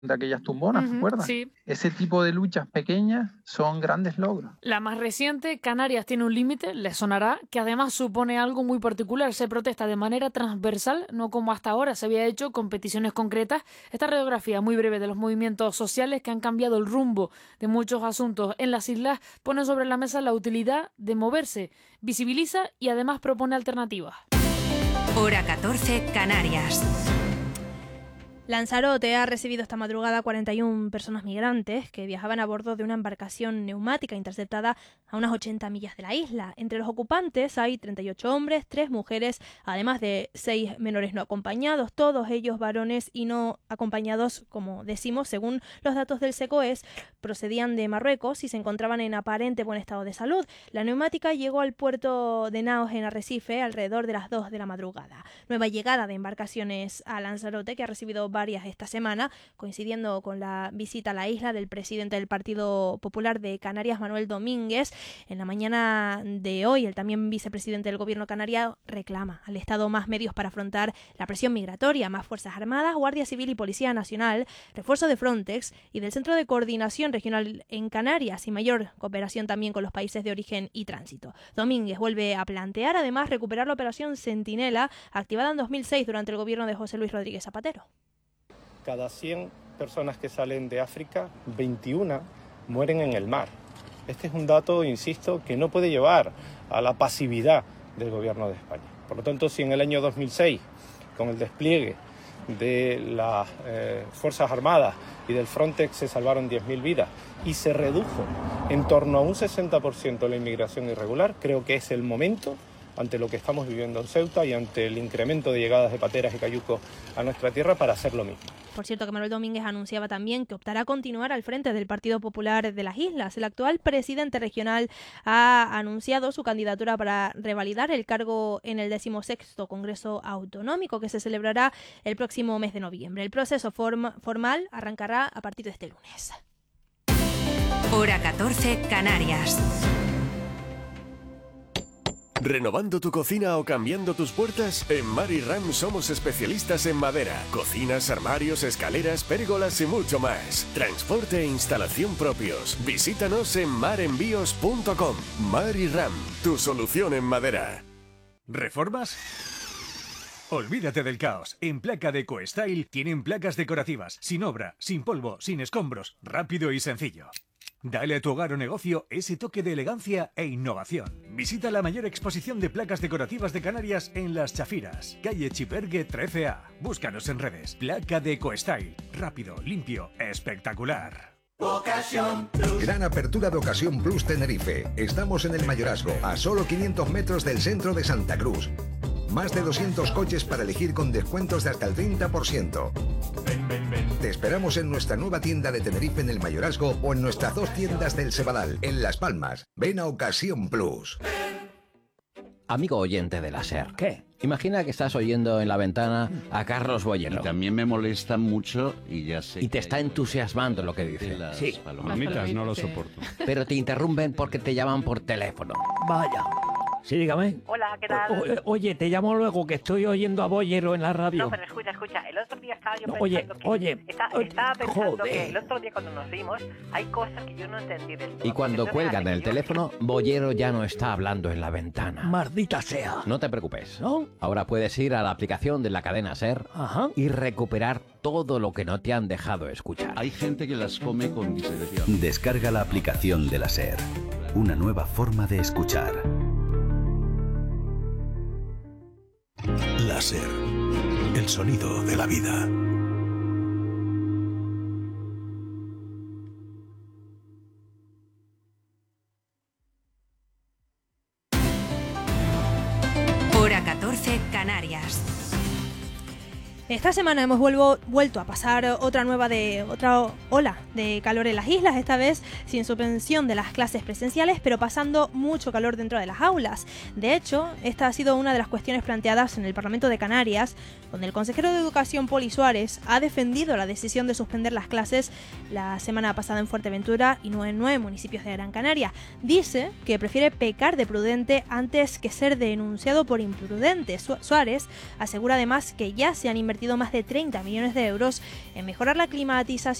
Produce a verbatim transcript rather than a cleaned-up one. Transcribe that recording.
de aquellas tumbonas, ¿te Ujú, acuerdas? sí. Ese tipo de luchas pequeñas son grandes logros. La más reciente, Canarias tiene un límite, les sonará, que además supone algo muy particular. Se protesta de manera transversal, no como hasta ahora se había hecho con peticiones concretas. Esta radiografía muy breve de los movimientos sociales que han cambiado el rumbo de muchos asuntos en las islas pone sobre la mesa la utilidad de moverse, visibiliza y además propone alternativas. Hora catorce, Canarias. Lanzarote ha recibido esta madrugada cuarenta y una personas migrantes que viajaban a bordo de una embarcación neumática interceptada a unas ochenta millas de la isla. Entre los ocupantes hay treinta y ocho hombres, tres mujeres, además de seis menores no acompañados, todos ellos varones y no acompañados, como decimos, según los datos del SECOES, procedían de Marruecos y se encontraban en aparente buen estado de salud. La neumática llegó al puerto de Naos en Arrecife alrededor de las dos de la madrugada. Nueva llegada de embarcaciones a Lanzarote, que ha recibido varias esta semana, coincidiendo con la visita a la isla del presidente del Partido Popular de Canarias, Manuel Domínguez. En la mañana de hoy, el también vicepresidente del gobierno canario reclama al Estado más medios para afrontar la presión migratoria, más Fuerzas Armadas, Guardia Civil y Policía Nacional, refuerzo de Frontex y del Centro de Coordinación Regional en Canarias y mayor cooperación también con los países de origen y tránsito. Domínguez vuelve a plantear además recuperar la operación Centinela, activada en dos mil seis durante el gobierno de José Luis Rodríguez Zapatero. Cada cien personas que salen de África, veintiuna mueren en el mar. Este es un dato, insisto, que no puede llevar a la pasividad del gobierno de España. Por lo tanto, si en el año dos mil seis, con el despliegue de las eh, Fuerzas Armadas y del Frontex se salvaron diez mil vidas y se redujo en torno a un sesenta por ciento la inmigración irregular, creo que es el momento, ante lo que estamos viviendo en Ceuta y ante el incremento de llegadas de pateras y cayucos a nuestra tierra, para hacer lo mismo. Por cierto, que Manuel Domínguez anunciaba también que optará a continuar al frente del Partido Popular de las Islas. El actual presidente regional ha anunciado su candidatura para revalidar el cargo en el decimosexto Congreso Autonómico, que se celebrará el próximo mes de noviembre. El proceso form- formal arrancará a partir de este lunes. Hora catorce, Canarias. ¿Renovando tu cocina o cambiando tus puertas? En Mariram somos especialistas en madera, cocinas, armarios, escaleras, pérgolas y mucho más. Transporte e instalación propios. Visítanos en marenvíos punto com. Mariram, tu solución en madera. ¿Reformas? Olvídate del caos. En Placa de Coestyle tienen placas decorativas, sin obra, sin polvo, sin escombros, rápido y sencillo. Dale a tu hogar o negocio ese toque de elegancia e innovación. Visita la mayor exposición de placas decorativas de Canarias en Las Chafiras, calle Chipergue trece A. Búscanos en redes. Placa de Coestyle. Rápido, limpio, espectacular. Ocasión Plus. Gran apertura de Ocasión Plus Tenerife. Estamos en el Mayorazgo, a solo quinientos metros del centro de Santa Cruz. Más de doscientos coches para elegir con descuentos de hasta el treinta por ciento. Ven, ven, ven. Te esperamos en nuestra nueva tienda de Tenerife en el Mayorazgo o en nuestras dos tiendas del Sebadal, en Las Palmas. Ven a Ocasión Plus. Amigo oyente de la SER. ¿Qué? Imagina que estás oyendo en la ventana a Carlos Bollero. Y también me molesta mucho y ya sé. Y te está entusiasmando lo que dice. Las sí. palomitas no lo soporto. Pero te interrumpen porque te llaman por teléfono. Vaya. Sí, dígame. Hola, ¿qué tal? O, o, oye, te llamo luego, que estoy oyendo a Bollero en la radio. No, pero escucha, escucha. El otro día estaba yo no, pensando oye, que... Oye, está, oye. Estaba pensando Joder. que el otro día cuando nos vimos hay cosas que yo no entendí del todo. Y cuando cuelgan el teléfono, Bollero ya no está hablando en la ventana. Maldita sea. No te preocupes. ¿No? Ahora puedes ir a la aplicación de la cadena SER Ajá. y recuperar todo lo que no te han dejado escuchar. Hay gente que las come con disección. Descarga la aplicación de la SER. Una nueva forma de escuchar. La SER, el sonido de la vida. Hora catorce, Canarias. Esta semana hemos vuelvo, vuelto a pasar otra nueva de otra ola de calor en las islas, esta vez sin suspensión de las clases presenciales, pero pasando mucho calor dentro de las aulas. De hecho, esta ha sido una de las cuestiones planteadas en el Parlamento de Canarias, donde el consejero de Educación, Poli Suárez, ha defendido la decisión de suspender las clases la semana pasada en Fuerteventura y no en nueve municipios de Gran Canaria. Dice que prefiere pecar de prudente antes que ser denunciado por imprudente. Su- Suárez asegura además que ya se han invertido invertido más de treinta millones de euros en mejorar la climatización